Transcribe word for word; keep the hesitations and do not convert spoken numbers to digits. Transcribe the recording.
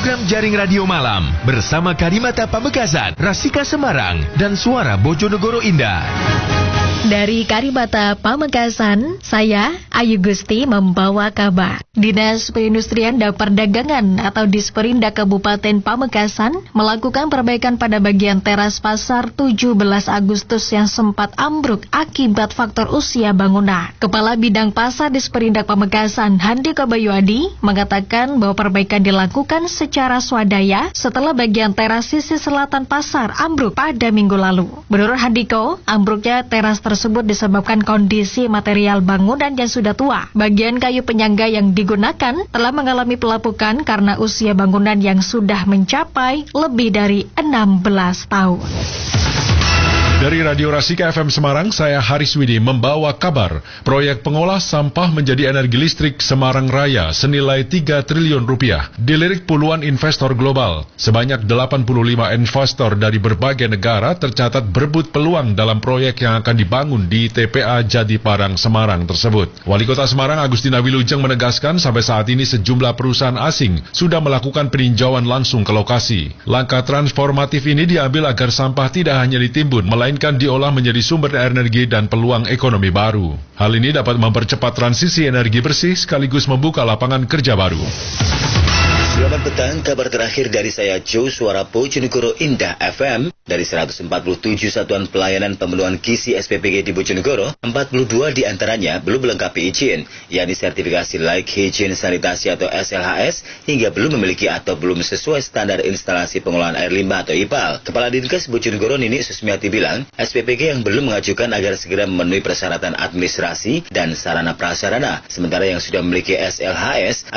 program Jaring Radio Malam bersama Karimata Pamekasan, Rasika Semarang, dan Suara Bojonegoro Indah. Dari Karimata Pamekasan, saya Ayu Gusti membawa kabar. Dinas Perindustrian dan Perdagangan atau Disperindak Kabupaten Pamekasan melakukan perbaikan pada bagian teras pasar tujuh belas Agustus yang sempat ambruk akibat faktor usia bangunan. Kepala Bidang Pasar Disperindak Pamekasan, Handiko Bayuadi, mengatakan bahwa perbaikan dilakukan secara swadaya setelah bagian teras sisi selatan pasar ambruk pada minggu lalu. Menurut Handiko, ambruknya teras tersebut disebabkan kondisi material bangunan yang sudah tua. Bagian kayu penyangga yang digunakan telah mengalami pelapukan karena usia bangunan yang sudah mencapai lebih dari enam belas tahun. Dari Radio Rasika F M Semarang, saya Haris Widi membawa kabar proyek pengolah sampah menjadi energi listrik Semarang Raya senilai tiga triliun rupiah. Dilirik puluhan investor global, sebanyak delapan puluh lima investor dari berbagai negara tercatat berebut peluang dalam proyek yang akan dibangun di T P A Jatipadang Semarang tersebut. Wali Kota Semarang Agustina Wilujeng menegaskan sampai saat ini sejumlah perusahaan asing sudah melakukan peninjauan langsung ke lokasi. Langkah transformatif ini diambil agar sampah tidak hanya ditimbun, melainkan melainkan diolah menjadi sumber energi dan peluang ekonomi baru. Hal ini dapat mempercepat transisi energi bersih sekaligus membuka lapangan kerja baru. Selamat petang, kabar terakhir dari saya Joe Suara Bojonegoro Indah F M. Dari seratus empat puluh tujuh satuan pelayanan pemenuhan gizi S P P G di Bojonegoro, empat puluh dua diantaranya belum melengkapi izin, yakni sertifikasi Layak Hygiene Sanitasi atau S L H S, hingga belum memiliki atau belum sesuai standar instalasi pengolahan air limbah atau I P A L. Kepala Dinkes Bojonegoro Nini Susmiati bilang, S P P G yang belum mengajukan agar segera memenuhi persyaratan administrasi dan sarana prasarana, sementara yang sudah memiliki S L H S